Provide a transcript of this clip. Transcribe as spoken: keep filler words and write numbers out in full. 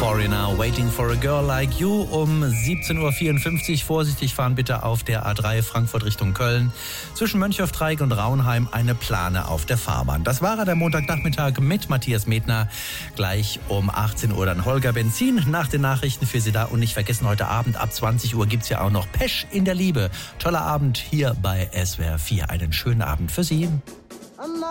Foreigner, Waiting for a Girl Like You um siebzehn Uhr vierundfünfzig. Vorsichtig fahren bitte auf der A drei Frankfurt Richtung Köln. Zwischen Mönchhöft-Dreieck und Raunheim eine Plane auf der Fahrbahn. Das war er, der Montagnachmittag mit Matthias Medtner. Gleich um achtzehn Uhr dann Holger Benzin nach den Nachrichten für Sie da. Und nicht vergessen, heute Abend ab zwanzig Uhr gibt's ja auch noch Pesch in der Liebe. Toller Abend hier bei S W R vier. Einen schönen Abend für Sie.